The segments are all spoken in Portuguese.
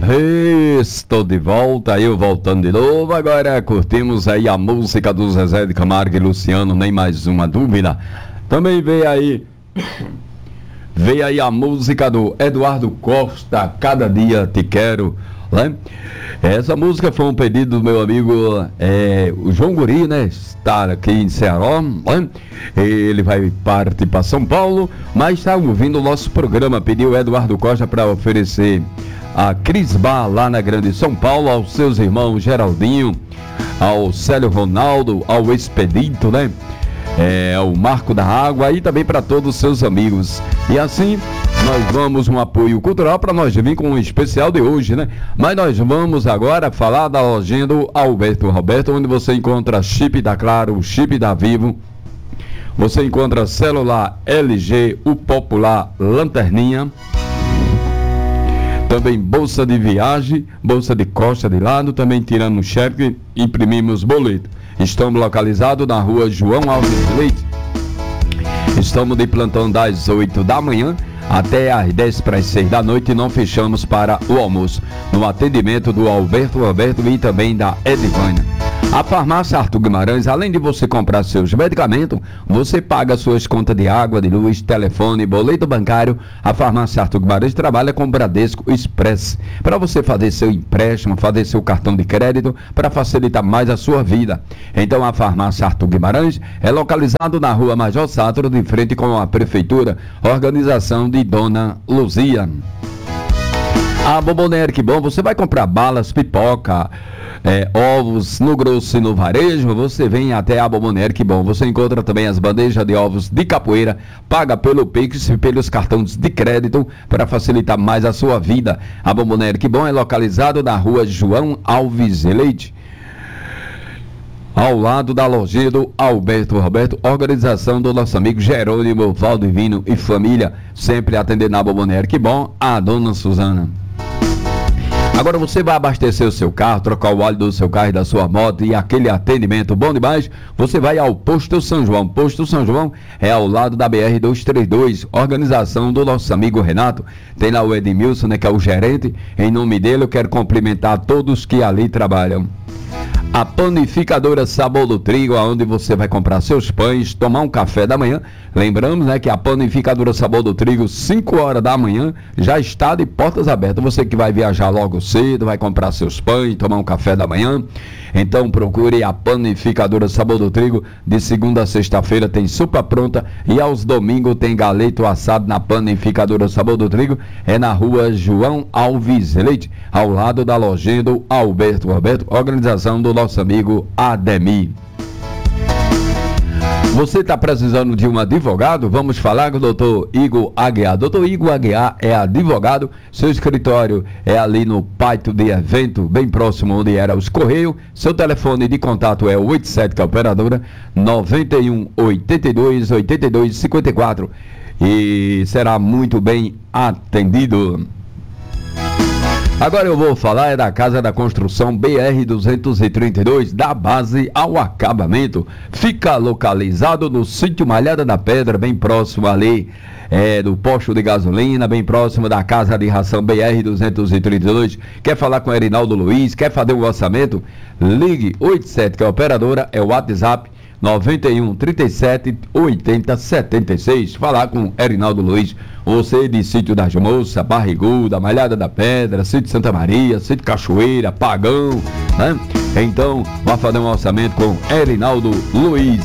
Estou de volta, eu voltando de novo. Agora curtimos aí a música do Zezé de Camargo e Luciano, nem mais uma dúvida. Também veio aí a música do Eduardo Costa, Cada Dia Te Quero, né? Essa música foi um pedido do meu amigo o João Guri, né? Está aqui em Ceará, né? Ele vai partir para São Paulo, mas está ouvindo o nosso programa. Pediu o Eduardo Costa para oferecer a Cris Bar lá na Grande São Paulo, aos seus irmãos Geraldinho, ao Célio Ronaldo, ao Expedito, né? O Marco da Água e também para todos os seus amigos. E assim nós vamos um apoio cultural para nós vir com um especial de hoje, né? Mas nós vamos agora falar da lojinha do Alberto Roberto, onde você encontra chip da Claro, chip da Vivo, você encontra celular LG, o popular Lanterninha, também bolsa de viagem, bolsa de costa de lado, também tiramos cheque e imprimimos boleto. Estamos localizados na rua João Alves Leite. Estamos de plantão das 8 da manhã até às 10 para as 6 da noite e não fechamos para o almoço. No atendimento do Alberto Roberto e também da Edivânia. A farmácia Arthur Guimarães, além de você comprar seus medicamentos, você paga suas contas de água, de luz, telefone, boleto bancário. A farmácia Arthur Guimarães trabalha com Bradesco Express, para você fazer seu empréstimo, fazer seu cartão de crédito, para facilitar mais a sua vida. Então a farmácia Arthur Guimarães é localizado na rua Major Sátiro, de frente com a prefeitura, organização de Dona Luzia. A Bomboniere Que Bom, você vai comprar balas, pipoca, ovos no grosso e no varejo, você vem até a Bomboniere Que Bom. Você encontra também as bandejas de ovos de capoeira, paga pelo Pix e pelos cartões de crédito para facilitar mais a sua vida. A Bomboniere Que Bom é localizado na rua João Alves Leite, ao lado da lojinha do Alberto Roberto, organização do nosso amigo Jerônimo Valdivino e família, sempre atendendo na Bomboniere Que Bom, a dona Suzana. Agora você vai abastecer o seu carro, trocar o óleo do seu carro e da sua moto e aquele atendimento bom demais, você vai ao Posto São João. Posto São João é ao lado da BR-232, organização do nosso amigo Renato. Tem lá o Edmilson, né, que é o gerente. Em nome dele eu quero cumprimentar todos que ali trabalham. A Panificadora Sabor do Trigo, onde você vai comprar seus pães, tomar um café da manhã. Lembramos, né, que a Panificadora Sabor do Trigo, 5 horas da manhã, já está de portas abertas. Você que vai viajar logo cedo, vai comprar seus pães, tomar um café da manhã, então procure a Panificadora Sabor do Trigo. De segunda a sexta-feira tem sopa pronta e aos domingos tem galeto assado na Panificadora Sabor do Trigo. É na rua João Alves Leite, ao lado da lojinha do Alberto Roberto, organização do nosso amigo Ademir. Você está precisando de um advogado? Vamos falar com o doutor Igor Aguiar. Doutor Igor Aguiar é advogado, seu escritório é ali no Pátio de Evento, bem próximo onde era os Correios. Seu telefone de contato é o 87, que é a operadora, 91 82 82 54, e será muito bem atendido. Agora eu vou falar da Casa da Construção BR-232, da base ao acabamento. Fica localizado no sítio Malhada da Pedra, bem próximo ali do posto de gasolina, bem próximo da Casa de Ração BR-232. Quer falar com o Erinaldo Luiz? Quer fazer um orçamento? Ligue 87, que é a operadora, é o WhatsApp 91 37 80 76. Falar com Erinaldo Luiz. Você de Sítio das Moças, Barriguda, Malhada da Pedra, Sítio Santa Maria, Sítio Cachoeira, Pagão, né? Então, vá fazer um orçamento com Erinaldo Luiz.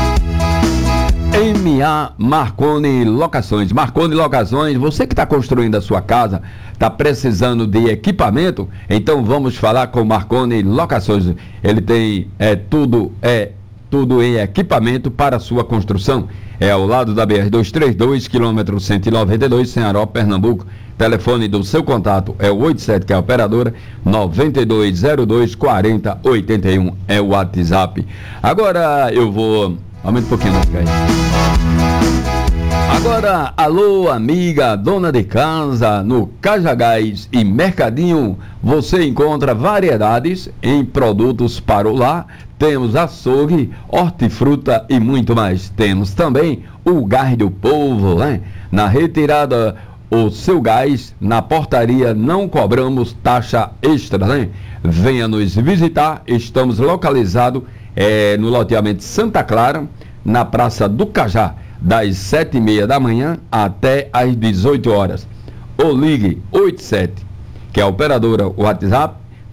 MA Marconi Locações. Marconi Locações, você que está construindo a sua casa, está precisando de equipamento, então vamos falar com Marconi Locações. Ele tem tudo em equipamento para a sua construção. É ao lado da BR-232, quilômetro 192, Ceará, Pernambuco. Telefone do seu contato é o 87, que é a operadora, 9202 4081 é o WhatsApp. Agora eu vou... Aumenta um pouquinho a música aí. Agora, alô, amiga, dona de casa, no Cajagás e Mercadinho, você encontra variedades em produtos para o lar. Temos açougue, hortifruta e muito mais. Temos também o Gás do Povo, né? Na retirada o seu gás. Na portaria não cobramos taxa extra, né? Venha nos visitar. Estamos localizados no loteamento Santa Clara, na Praça do Cajá, das 7h30 da manhã até às 18 horas. Ou ligue 87, que é a operadora WhatsApp,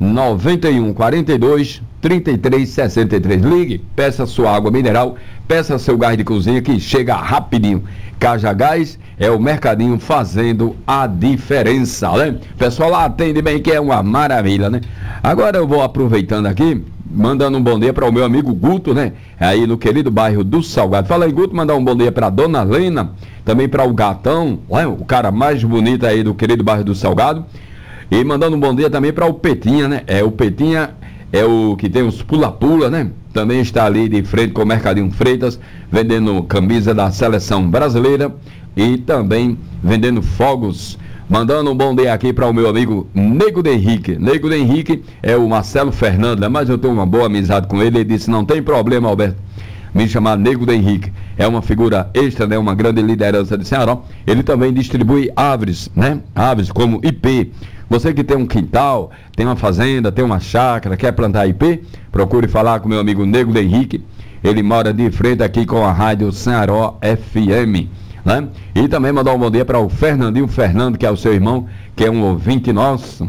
9142-3363. Ligue, peça sua água mineral, peça seu gás de cozinha que chega rapidinho. Caja Gás é o mercadinho fazendo a diferença, né? O pessoal lá atende bem, que é uma maravilha, né? Agora eu vou aproveitando aqui, mandando um bom dia para o meu amigo Guto, né? Aí no querido bairro do Salgado. Fala aí, Guto, mandar um bom dia para Dona Lena, também para o Gatão, né? O cara mais bonito aí do querido bairro do Salgado. E mandando um bom dia também para o Petinha, né? O Petinha é o que tem os pula-pula, né? Também está ali de frente com o Mercadinho Freitas, vendendo camisa da seleção brasileira e também vendendo fogos. Mandando um bom dia aqui para o meu amigo Nego de Henrique. Nego de Henrique é o Marcelo Fernandes, né? Mas eu tenho uma boa amizade com ele. Ele disse: não tem problema, Alberto, me chamar Nego de Henrique. É uma figura extra, né? Uma grande liderança de Ceará. Ele também distribui árvores, né? Árvores como IP. Você que tem um quintal, tem uma fazenda, tem uma chácara, quer plantar IP, procure falar com meu amigo Nego de Henrique. Ele mora de frente aqui com a rádio Ceará FM, né? E também mandar um bom dia para o Fernandinho Fernando, que é o seu irmão, que é um ouvinte nosso.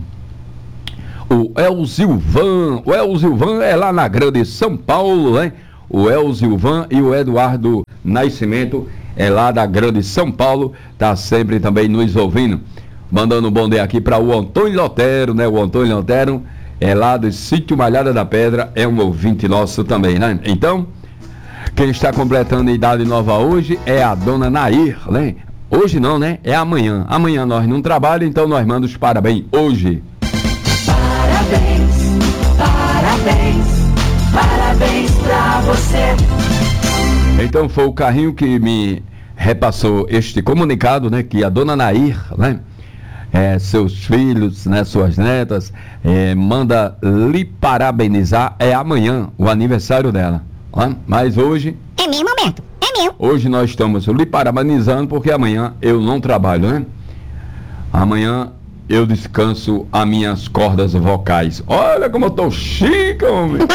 O Elzilvan é lá na Grande São Paulo, né? O Elzilvan e o Eduardo Nascimento é lá da Grande São Paulo, tá sempre também nos ouvindo. Mandando um bom dia aqui para o Antônio Lotero, né? O Antônio Lotero é lá do Sítio Malhada da Pedra, é um ouvinte nosso também, né? Então, quem está completando idade nova hoje é a dona Nair, né? Hoje não, né? É amanhã. Amanhã nós não trabalhamos, então nós mandamos os parabéns hoje. Parabéns, parabéns, parabéns pra você. Então foi o carrinho que me repassou este comunicado, né? Que a dona Nair, né? Seus filhos, né, suas netas, manda lhe parabenizar. É amanhã o aniversário dela, né? Mas hoje... É meu momento, é meu. Hoje nós estamos lhe parabenizando porque amanhã eu não trabalho, né? Amanhã eu descanso as minhas cordas vocais. Olha como eu tô chique, homem!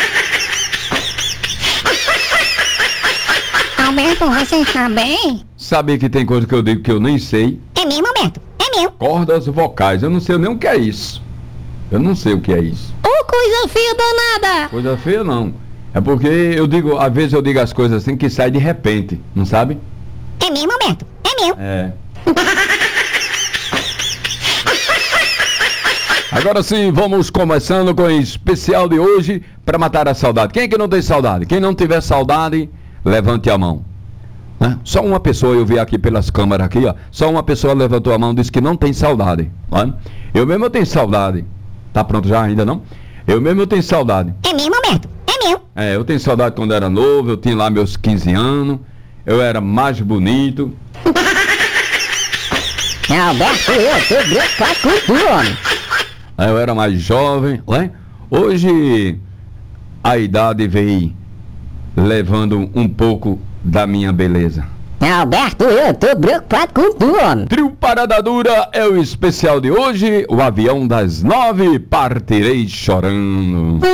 Alberto, você está bem? Sabia que tem coisa que eu digo que eu nem sei. É meu momento, é meu. Cordas vocais, eu não sei nem o que é isso. Eu não sei o que é isso. Ô, coisa feia danada! Coisa feia não. É porque eu digo, às vezes eu digo as coisas assim que sai de repente, não sabe? É meu momento, é meu. É. Agora sim, vamos começando com o especial de hoje para matar a saudade. Quem é que não tem saudade? Quem não tiver saudade, levante a mão. Né? Só uma pessoa, eu vi aqui pelas câmeras aqui, ó. Só uma pessoa levantou a mão e disse que não tem saudade. Né? Eu mesmo tenho saudade. Tá pronto já? Ainda não? Eu mesmo tenho saudade. É meu momento, é meu. Eu tenho saudade quando era novo, eu tinha lá meus 15 anos, eu era mais bonito. Alberto, eu tô brincando com tu, homem. Eu era mais jovem, né? Hoje a idade veio levando um pouco da minha beleza. Alberto, eu tô preocupado com tu, homem. Trio Parada Dura é o especial de hoje. O avião das 9, partirei chorando.